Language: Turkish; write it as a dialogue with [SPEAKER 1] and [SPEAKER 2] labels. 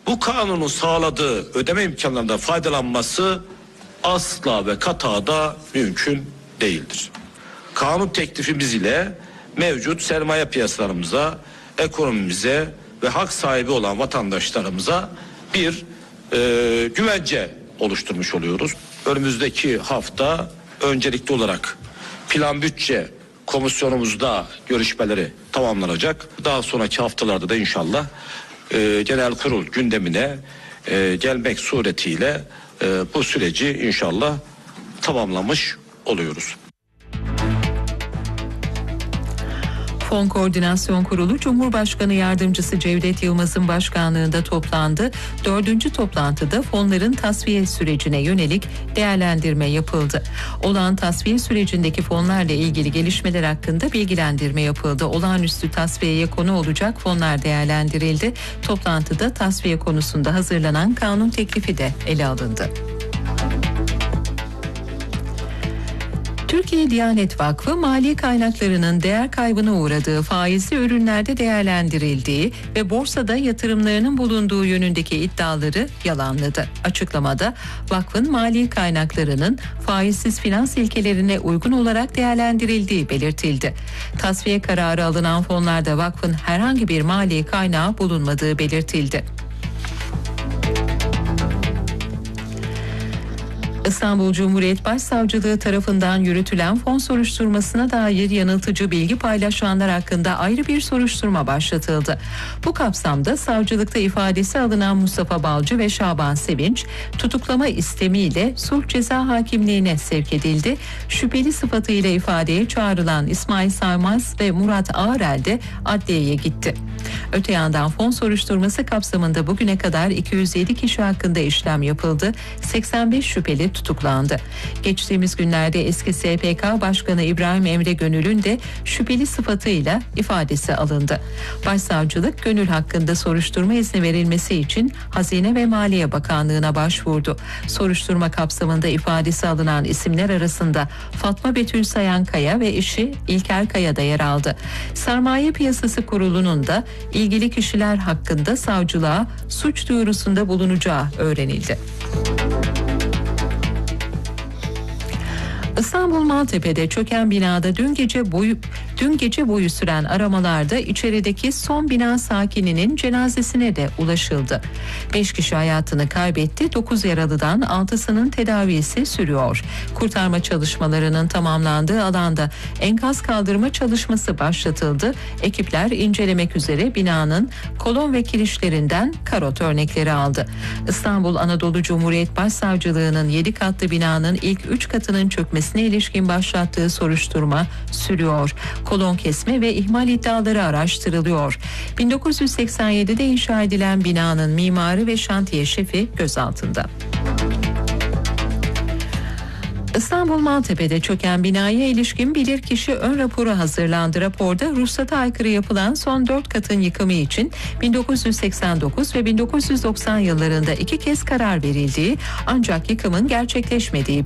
[SPEAKER 1] bu kanunun sağladığı ödeme imkanlarından faydalanması asla ve kata mümkün değildir. Kanun teklifimiz ile mevcut sermaye piyasalarımıza, ekonomimize ve hak sahibi olan vatandaşlarımıza bir güvence oluşturmuş oluyoruz. Önümüzdeki hafta öncelikli olarak plan bütçe komisyonumuzda görüşmeleri tamamlanacak. Daha sonraki haftalarda da inşallah genel kurul gündemine gelmek suretiyle bu süreci inşallah tamamlamış oluyoruz.
[SPEAKER 2] Fon Koordinasyon Kurulu Cumhurbaşkanı Yardımcısı Cevdet Yılmaz'ın başkanlığında toplandı. 4. toplantıda fonların tasfiye sürecine yönelik değerlendirme yapıldı. Olağan tasfiye sürecindeki fonlarla ilgili gelişmeler hakkında bilgilendirme yapıldı. Olağanüstü tasfiyeye konu olacak fonlar değerlendirildi. Toplantıda tasfiye konusunda hazırlanan kanun teklifi de ele alındı. Türkiye Diyanet Vakfı mali kaynaklarının değer kaybına uğradığı faizli ürünlerde değerlendirildiği ve borsada yatırımlarının bulunduğu yönündeki iddiaları yalanladı. Açıklamada vakfın mali kaynaklarının faizsiz finans ilkelerine uygun olarak değerlendirildiği belirtildi. Tasfiye kararı alınan fonlarda vakfın herhangi bir mali kaynağı bulunmadığı belirtildi. İstanbul Cumhuriyet Başsavcılığı tarafından yürütülen fon soruşturmasına dair yanıltıcı bilgi paylaşanlar hakkında ayrı bir soruşturma başlatıldı. Bu kapsamda savcılıkta ifadesi alınan Mustafa Balcı ve Şaban Sevinç tutuklama istemiyle sulh ceza hakimliğine sevk edildi. Şüpheli sıfatıyla ifadeye çağrılan İsmail Saymaz ve Murat Ağrel de adliyeye gitti. Öte yandan fon soruşturması kapsamında bugüne kadar 207 kişi hakkında işlem yapıldı. 85 şüpheli tutuklandı. Geçtiğimiz günlerde eski SPK Başkanı İbrahim Emre Gönül'ün de şüpheli sıfatıyla ifadesi alındı. Başsavcılık Gönül hakkında soruşturma izni verilmesi için Hazine ve Maliye Bakanlığı'na başvurdu. Soruşturma kapsamında ifadesi alınan isimler arasında Fatma Betül Sayankaya ve eşi İlker Kaya da yer aldı. Sermaye Piyasası Kurulu'nun da ilgili kişiler hakkında savcılığa suç duyurusunda bulunacağı öğrenildi. İstanbul Maltepe'de çöken binada dün gece boyu süren aramalarda içerideki son bina sakininin cenazesine de ulaşıldı. 5 kişi hayatını kaybetti, 9 yaralıdan 6'sının tedavisi sürüyor. Kurtarma çalışmalarının tamamlandığı alanda enkaz kaldırma çalışması başlatıldı. Ekipler incelemek üzere binanın kolon ve kirişlerinden karot örnekleri aldı. İstanbul Anadolu Cumhuriyet Başsavcılığı'nın 7 katlı binanın ilk 3 katının çökmesine ilişkin başlattığı soruşturma sürüyor. Kolon kesme ve ihmal iddiaları araştırılıyor. 1987'de inşa edilen binanın mimarı ve şantiye şefi gözaltında. İstanbul Maltepe'de çöken binaya ilişkin bilirkişi ön raporu hazırlandı. Raporda ruhsata aykırı yapılan son 4 katın yıkımı için 1989 ve 1990 yıllarında 2 kez karar verildiği ancak yıkımın gerçekleşmediği